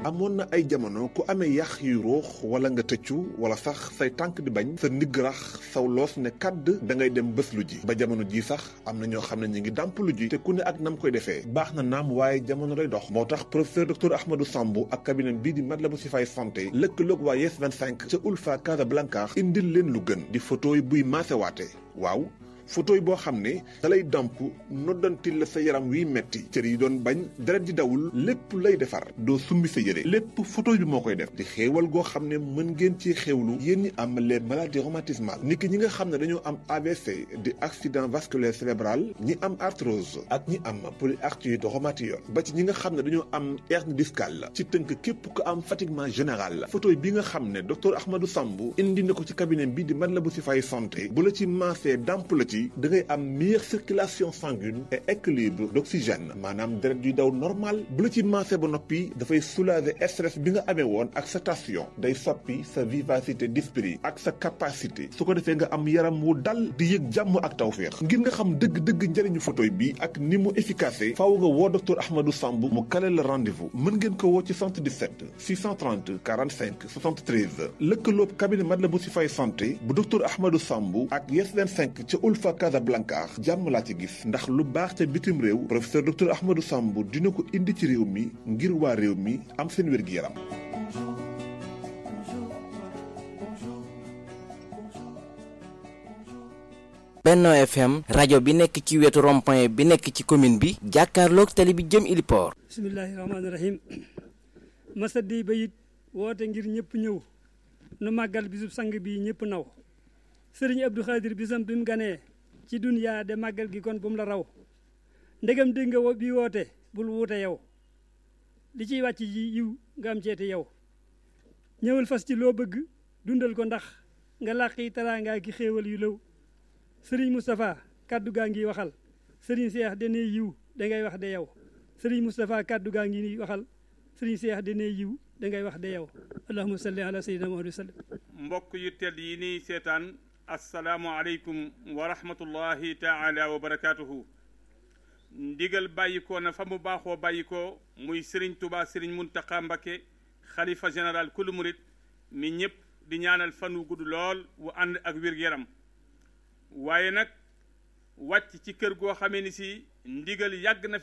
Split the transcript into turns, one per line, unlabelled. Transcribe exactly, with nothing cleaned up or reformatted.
amoon na ay jamono ku amee yax yu ruux wala nga tëccu wala sax say tànk di bañ sa ndigg rax saw loos ne kàdd da ngay dem bés lu ji ba jamono ji sax am na ñoo xam ne ñu ngi dàmp lu ji te ku ne ak nam koy defee baax na naam waaye jamono lay dox moo tax professeur docteur Ahmadou Samb ak cabinet bii di Matlaboul Chifaay santé lëkkaloog waa Yes vingt-cinq ca Ulfa Casablanca indil leen lu gën di photo yi buy maasewaate waaw photo yi boo xam ne da lay damp noddantil la sa yaram wiy metti cër yi doon bañ deret di dawul lépp lay defar doo summi sa yére lépp photo bi moo koy def di xéewal goo xam ne mën ngeen ci xéewlu yéen ñi am les maladies rhumatismales niki ñi nga xam ne dañoo am A V C di accident vasculaire cérébral ñi am arthrose ak ñi am polyarthrite rhumatoïde ba ci ñi nga xam ne dañoo am hernie discale ci tënk képp ko am fatiguement général la photo bi nga xam ne docteur Ahmadou Samb indi na ko ci cabinet bi di Matlaboul Chifaay santé bu la ci maasee damp la ci da ngay am meilleure circulation sanguine et équilibre d'oxygène maanaam deret yuy daw normal bu la ci maasee ba noppi dafay soulager stress bi nga amee woon ak sa tension day soppi sa vivacité d'esprit ak sa capacité su ko defee nga am yaram wu dal di yëg jàmm ak tawféex ngir nga xam dëgg-dëgg njëriñu photo bi ak ni mu efficace faaw nga woo docteur Ahmadou Samb mu kale la rendez-vous mën ngeen ko woo ci soixante-dix-sept six cent trente quarante-cinq soixante-treize lëkkaloob cabinet Matlaboul Chifaay santé bu docteur Ahmadou Samb ak Yes vingt-cinq ca Ulfa Casablanca jàmm laa ci gis ndax lu baax ca bitim réew professeur docteur Ahmadou Samb dina ko indi ci réew mi ngir waa réew mi am seen wér-gi-yaram.
Benno F M rajo bi nekk ci wetu rond-point bi nekk ci commune bi jàkkaarloog tali bi jëm Iliport.
bismillahi rahmaani rahim masadi bayit woote ngir ñëpp ñëw nu màggal bisub sang bi ñëpp naw sëriñ Abdou Khadir bisam bi mu ganee ci dunyaa de màggal gi kon bu mu la raw ndegam dégg nga bi woote bul wuute yow li ciy wàcc ji yiw nga am ceete yow ñëwal fas ci loo bëgg dundal ko ndax nga làqi teraanga ki xéewal yu lëw sëriñ Moustapha kaddu gaa ngi waxal sëriñ Seex dane yiw da ngay wax de yow sëriñ Moustapha kaddu gaa ngi waxal sëriñ Seex dane yiw da ngay wax de yow allahumma salli ala sayyidina Muhammad sallam
mbokk yu tedd yi ni seetaan assalaamu aleykum wa rahmatullahi taala wa barakaatuhu ndigal bàyyikoo na fa mu baaxoo bàyyikoo muy Serigne Touba Serigne Mountakha Mbacké xalifa général kulu murit mi ñëpp di ñaanal fan wu gudd lool wu ànd ak wér-gu-yaram waaye nag wàcc ci kër goo xamee ni si ndigal yàgg na fi